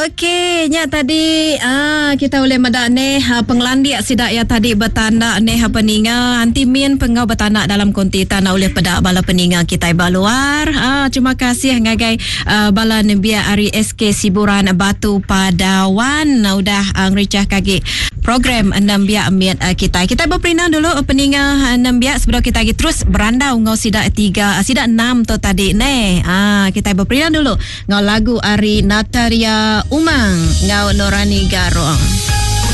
Okey, nya tadi kita boleh medak ni penglandiak sidak ya tadi bertanda ni peninga anti min pengau bertanda dalam konti tanah oleh pedak bala peninga kita baluar. Terima kasih ngagai bala nebia Ari SK Siburan Batu Padawan udah ngericah kaki program 6 biak miat kita. Kita berperinah dulu peninga 6 biak sebelum kita lagi terus berandau ngau sidak 3 sidak 6 tu tadi ni. Kita berperinah dulu ngau lagu Ari Nataria Umang ngau Norani Garong.